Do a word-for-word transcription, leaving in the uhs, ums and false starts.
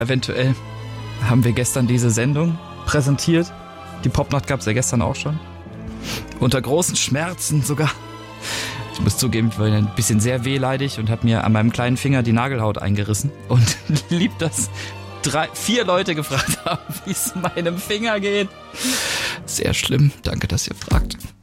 Eventuell haben wir gestern diese Sendung präsentiert. Die Popnacht gab es ja gestern auch schon. Unter großen Schmerzen sogar. Ich muss zugeben, ich war ein bisschen sehr wehleidig und habe mir an meinem kleinen Finger die Nagelhaut eingerissen. Und lieb, dass drei, vier Leute gefragt haben, wie es meinem Finger geht. Sehr schlimm. Danke, dass ihr fragt.